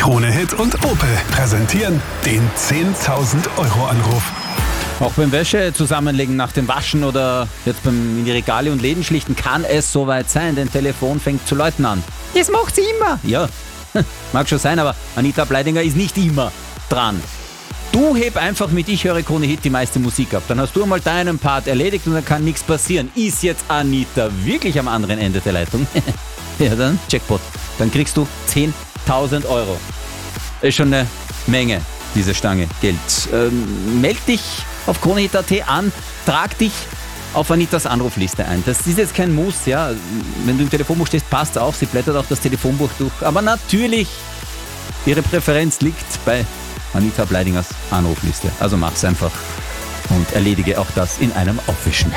Krone Hit und Opel präsentieren den 10.000 Euro Anruf. Auch beim Wäsche zusammenlegen nach dem Waschen oder jetzt in die Regale und Läden schlichten kann es soweit sein, denn Telefon fängt zu läuten an. Das macht sie immer. Ja, mag schon sein, aber Anita Bleidinger ist nicht immer dran. Du heb einfach mit Ich höre Krone Hit die meiste Musik ab. Dann hast du einmal deinen Part erledigt und dann kann nichts passieren. Ist jetzt Anita wirklich am anderen Ende der Leitung? Ja, dann Jackpot. Dann kriegst du 10.000 Euro. Ist schon eine Menge, diese Stange Geld. Meld dich auf KroneHit.at an, trag dich auf Anitas Anrufliste ein. Das ist jetzt kein Muss, ja. Wenn du im Telefonbuch stehst, passt auch. Sie blättert auch das Telefonbuch durch. Aber natürlich, ihre Präferenz liegt bei Anita Bleidingers Anrufliste. Also mach's einfach und erledige auch das in einem Aufwischen.